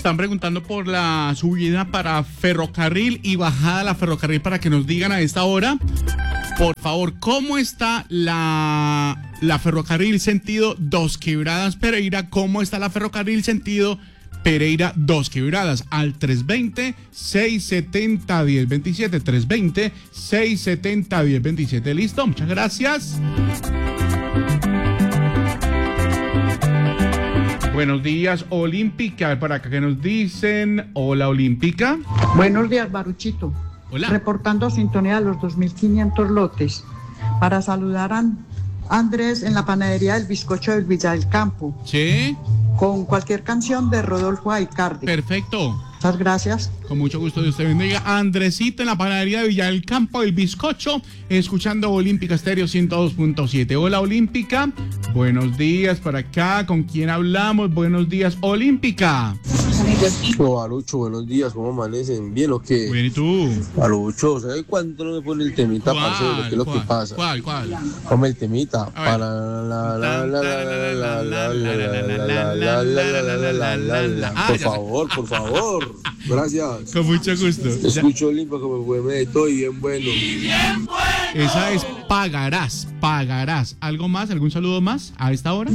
están preguntando por la subida para Ferrocarril y bajada a la Ferrocarril para que nos digan a esta hora, por favor, ¿cómo está la Ferrocarril sentido Dos Quebradas Pereira? ¿Cómo está la Ferrocarril sentido Pereira Dos Quebradas? Al 320-670-1027, 320-670-1027. ¿Listo? Muchas gracias. Buenos días, Olímpica. Para acá que nos dicen. Hola, Olímpica. Buenos días, Baruchito. Hola. Reportando sintonía de los 2.500 lotes. Para saludar a Andrés en la panadería del bizcocho del Villa del Campo. Sí. Con cualquier canción de Rodolfo Aicardi. Perfecto. Muchas gracias. Con mucho gusto, Dios te bendiga. Andresito en la panadería de Villa del Campo, el bizcocho, escuchando Olímpica Estéreo 102.7. Hola, Olímpica. Buenos días para acá. ¿Con quién hablamos? Buenos días, Olímpica. Barucho, buenos días. ¿Cómo amanecen? ¿Bien o qué? Bien, ¿y tú? Barucho, ¿sabes cuánto no me pone el temita, parcero? ¿Qué es lo que pasa? ¿Cuál? Ponme el temita. A ver. Por favor. Gracias. Con mucho gusto. Escucho Olímpica como me de todo y bien bueno. Esa es Pagarás. ¿Algo más? ¿Algún saludo más a esta hora?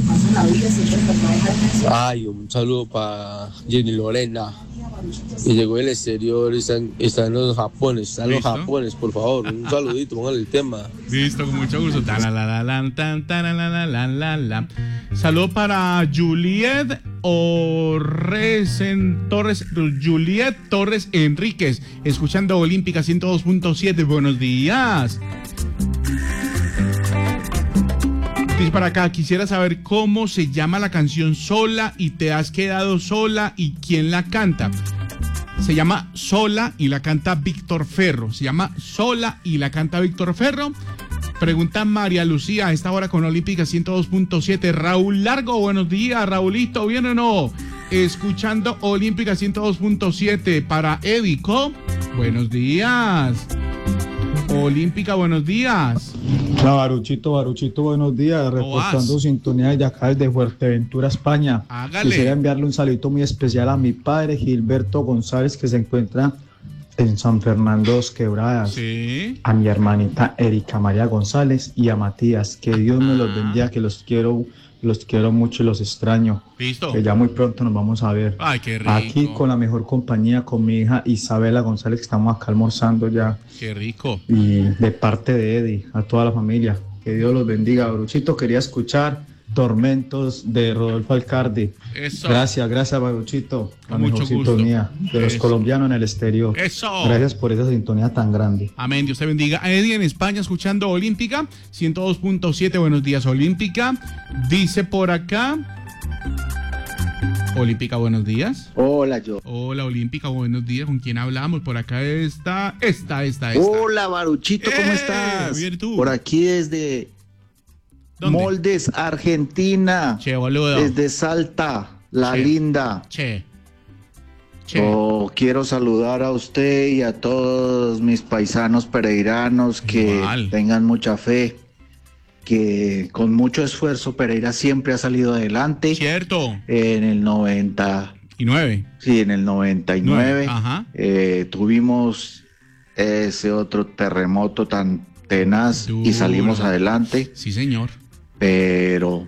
Ay, un saludo para Jenny Lorena. Y llegó del exterior, están los japones, por favor. Un saludito, póngale el tema. Listo, con mucho gusto. Saludo para Juliet Torres Enríquez, escuchando Olímpica 102.7. Buenos días. Dice para acá, quisiera saber cómo se llama la canción Sola y te has quedado sola y quién la canta. Se llama Sola y la canta Víctor Ferro. Pregunta María Lucía a esta hora con Olímpica 102.7. Raúl Largo, buenos días, Raulito, ¿bien o no? Escuchando Olímpica 102.7 para Evico. Buenos días. Olímpica, buenos días. Hola, Baruchito, buenos días. Reportando sintonía desde acá, desde Fuerteventura, España. Hágale. Quisiera enviarle un saludito muy especial a mi padre, Gilberto González, que se encuentra en San Fernando Dos Quebradas. Sí. A mi hermanita Erika María González y a Matías. Que Dios me los bendiga, que los quiero mucho y los extraño. Listo. Que ya muy pronto nos vamos a ver. Ay, qué rico. Aquí con la mejor compañía, con mi hija Isabela González, que estamos acá almorzando ya. Qué rico. Y de parte de Eddie, a toda la familia. Que Dios los bendiga. Baruchito, quería escuchar Tormentos de Rodolfo Aicardi. Eso. Gracias, Baruchito. La Con mejor mucho gusto. sintonía de los Eso. colombianos en el exterior. Eso. Gracias por esa sintonía tan grande. Amén, Dios te bendiga. Eddie en España escuchando Olímpica 102.7. Buenos días, Olímpica. Dice por acá. Olímpica, buenos días. Hola, Hola, Olímpica, buenos días. ¿Con quién hablamos? Por acá está. Hola, Baruchito, ¿cómo estás? Bien, ¿tú? Por aquí desde ¿Dónde? Moldes, Argentina. Che, boludo. Desde Salta, la Che. linda. Che. Quiero saludar a usted y a todos mis paisanos pereiranos que Igual. tengan mucha fe, que con mucho esfuerzo Pereira siempre ha salido adelante. Cierto. En el 90. Y 9. Sí, en el 99 Ajá. Tuvimos ese otro terremoto tan tenaz Duro. y salimos adelante, Sí, señor. pero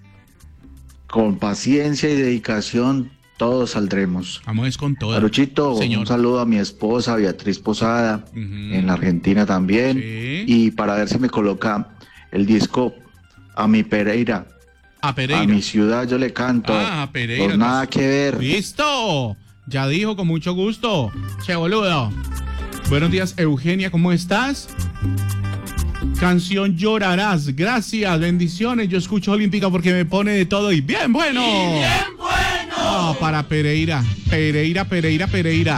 con paciencia y dedicación todos saldremos. Vamos con todo. Baruchito, Señor. un saludo a mi esposa Beatriz Posada, Ujú. en la Argentina también, Sí. y para ver si me coloca el disco a mi Pereira. A Pereira. A mi ciudad yo le canto. A Pereira. Por nada que ver. ¡Listo! Ya dijo, con mucho gusto. Che, boludo. Buenos días, Eugenia, ¿cómo estás? Canción Llorarás. Gracias, bendiciones. Yo escucho Olímpica porque me pone de todo y bien bueno. ¡Bien bueno! Para Pereira. Pereira.